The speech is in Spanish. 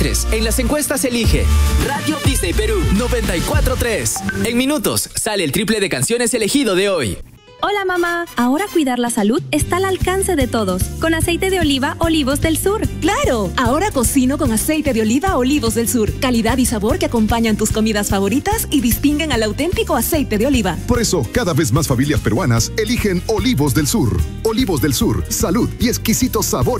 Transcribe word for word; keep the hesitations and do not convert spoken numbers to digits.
encuentres. En las encuestas elige Radio Disney Perú noventa y cuatro punto tres. En minutos sale el triple de canciones elegido de hoy. Hola mamá, ahora cuidar la salud está al alcance de todos, con aceite de oliva Olivos del Sur. ¡Claro! Ahora cocino con aceite de oliva Olivos del Sur, calidad y sabor que acompañan tus comidas favoritas y distinguen al auténtico aceite de oliva. Por eso, cada vez más familias peruanas eligen Olivos del Sur. Olivos del Sur, salud y exquisitos sabores.